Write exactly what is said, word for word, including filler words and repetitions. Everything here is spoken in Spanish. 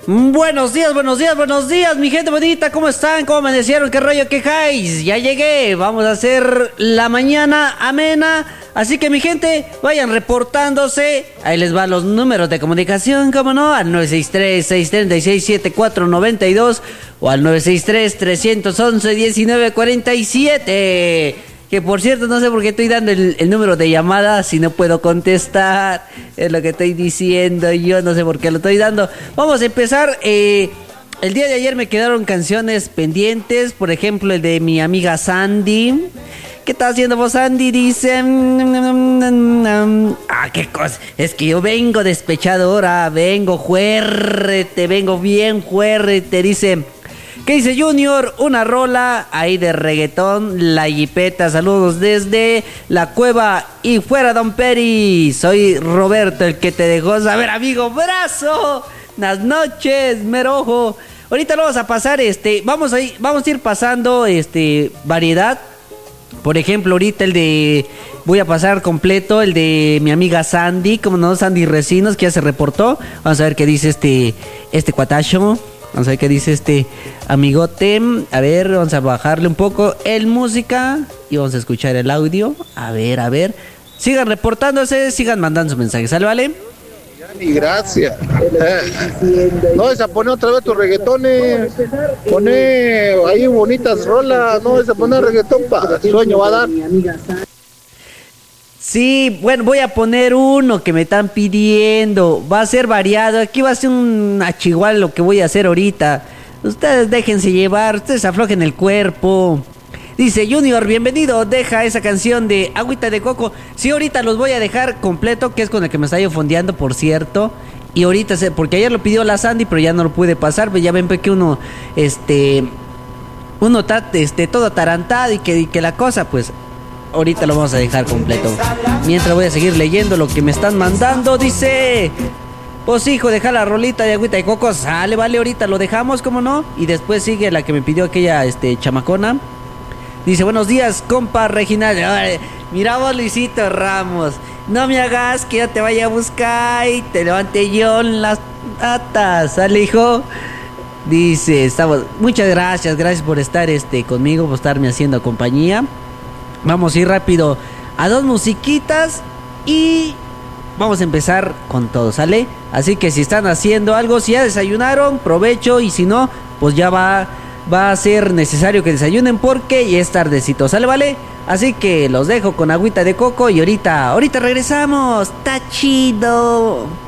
Buenos días, buenos días, buenos días, mi gente bonita, ¿cómo están? ¿Cómo amanecieron? ¿Qué rollo quejáis? Ya llegué, vamos a hacer la mañana amena, así que mi gente, vayan reportándose, ahí les van los números de comunicación, ¿cómo no? Al nueve seis tres, seis tres seis, siete cuatro nueve dos o al nueve seis tres, tres once, diecinueve cuarenta y siete. Que por cierto, no sé por qué estoy dando el, el número de llamada si no puedo contestar. Es lo que estoy diciendo, yo no sé por qué lo estoy dando. Vamos a empezar. Eh, el día de ayer me quedaron canciones pendientes. Por ejemplo, el de mi amiga Sandy. ¿Qué está haciendo vos, Sandy? Dice... Ah, qué cosa. Es que yo vengo despechado ahora. Vengo fuerte, vengo bien fuerte. Dice... ¿Qué dice Junior? Una rola ahí de reggaetón, La Jipeta. Saludos desde la cueva y fuera Don Peri. Soy Roberto, el que te dejó saber, amigo. Brazo. Buenas noches, merojo. Ahorita lo vamos a pasar, este, vamos a ir, vamos a ir pasando, este, variedad. Por ejemplo, ahorita el de, voy a pasar completo el de mi amiga Sandy, como no, Sandy Recinos, que ya se reportó. Vamos a ver qué dice este, este cuatacho. Vamos a ver qué dice este amigote. A ver, vamos a bajarle un poco el música y vamos a escuchar el audio. A ver, a ver. Sigan reportándose, sigan mandando sus mensajes. ¿Sale, vale? Y gracias. Eh, no, es a poner otra vez tus reggaetones. Poné ahí bonitas rolas. No, es a poner reggaetón para sueño va a dar. Sí, bueno, voy a poner uno que me están pidiendo. Va a ser variado. Aquí va a ser un achigual lo que voy a hacer ahorita. Ustedes déjense llevar, ustedes aflojen el cuerpo. Dice Junior, bienvenido. Deja esa canción de Agüita de Coco. Sí, ahorita los voy a dejar completo, que es con el que me está yo fondeando, por cierto. Y ahorita, porque ayer lo pidió la Sandy, pero ya no lo pude pasar. Pues ya ven que uno, este, uno está este, todo atarantado y que, y que la cosa, pues... Ahorita lo vamos a dejar completo. Mientras voy a seguir leyendo lo que me están mandando. Dice... Pues hijo, deja la rolita de Agüita de Coco. Sale, vale, ahorita lo dejamos, ¿cómo no? Y después sigue la que me pidió aquella este, chamacona. Dice, buenos días, compa Reginald. Ay, mira vos, Luisito Ramos. No me hagas que yo te vaya a buscar y te levante yo en las patas. Sale, hijo. Dice, estamos... Muchas gracias, gracias por estar este, conmigo, por estarme haciendo compañía. Vamos a ir rápido a dos musiquitas y vamos a empezar con todo, ¿sale? Así que si están haciendo algo, si ya desayunaron, provecho, y si no, pues ya va, va a ser necesario que desayunen porque ya es tardecito, ¿sale, vale? Así que los dejo con Agüita de Coco y ahorita, ahorita regresamos. ¡Está chido!